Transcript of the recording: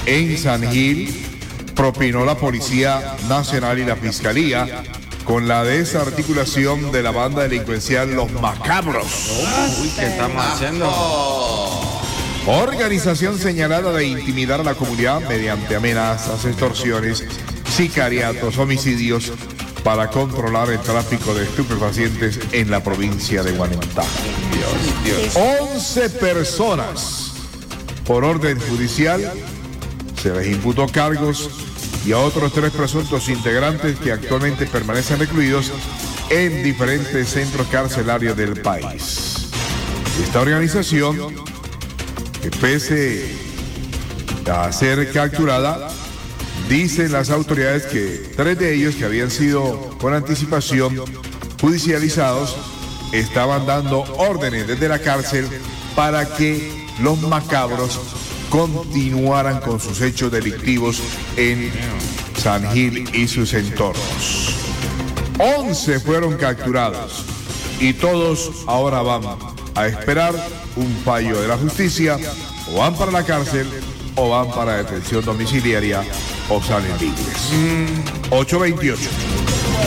en San Gil propinó la Policía Nacional y la Fiscalía con la desarticulación de la banda delincuencial Los Macabros. Uy, ¿qué estamos haciendo? Organización señalada de intimidar a la comunidad mediante amenazas, extorsiones, sicariatos, homicidios para controlar el tráfico de estupefacientes en la provincia de Guanentá. 11 personas por orden judicial se les imputó cargos y a otros 3 presuntos integrantes que actualmente permanecen recluidos en diferentes centros carcelarios del país. Esta organización, que pese a ser capturada, dicen las autoridades que 3 de ellos que habían sido con anticipación judicializados estaban dando órdenes desde la cárcel para que los macabros continuaran con sus hechos delictivos en San Gil y sus entornos. 11 fueron capturados y todos ahora van a esperar un fallo de la justicia, o van para la cárcel o van para detención domiciliaria o salen libres. 8:28.